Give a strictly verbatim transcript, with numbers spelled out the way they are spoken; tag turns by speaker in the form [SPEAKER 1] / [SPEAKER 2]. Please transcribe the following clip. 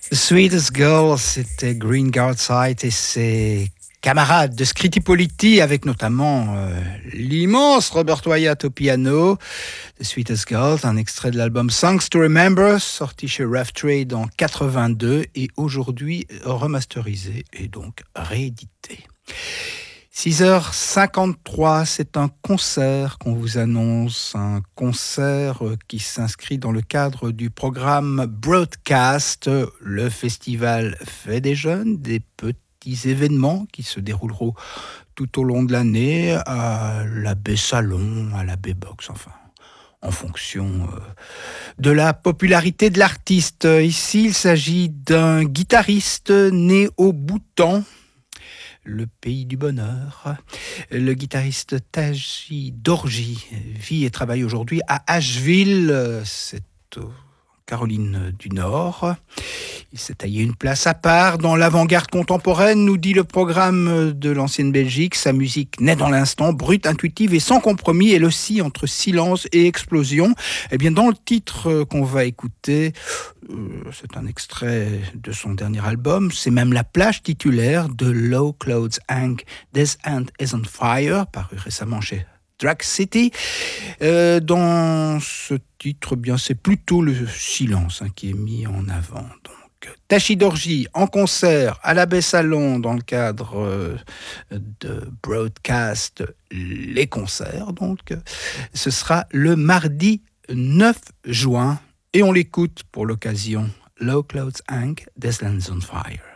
[SPEAKER 1] The Sweetest Girl, c'était Green Guardside et ses camarades de Scritti Politti, avec notamment euh, l'immense Robert Wyatt au piano. The Sweetest Girl, un extrait de l'album Songs to Remember, sorti chez Rough Trade en quatre-vingt-deux et aujourd'hui remasterisé et donc réédité. six heures cinquante-trois, c'est un concert qu'on vous annonce, un concert qui s'inscrit dans le cadre du programme Broadcast, le festival fait des jeunes, des petits événements qui se dérouleront tout au long de l'année à la baie Salon, à la baie Box, enfin, en fonction de la popularité de l'artiste. Ici, il s'agit d'un guitariste né au Bhoutan, le pays du bonheur. Le guitariste Taji Dorji vit et travaille aujourd'hui à Asheville, c'est en Caroline du Nord. Il s'est taillé une place à part dans l'avant-garde contemporaine, nous dit le programme de l'ancienne Belgique. Sa musique naît dans l'instant, brute, intuitive et sans compromis. Elle oscille entre silence et explosion. Eh bien, dans le titre qu'on va écouter, euh, c'est un extrait de son dernier album. C'est même la plage titulaire de Low Clouds Hang, This Hand is on Fire, paru récemment chez Drag City. Euh, dans ce titre, bien, c'est plutôt le silence hein, qui est mis en avant. Donc, Taji Dorji en concert à la baie Salon dans le cadre euh, de Broadcast, les concerts. Donc, ce sera le mardi neuf juin et on l'écoute pour l'occasion. Low Clouds Hang, This Land's on Fire.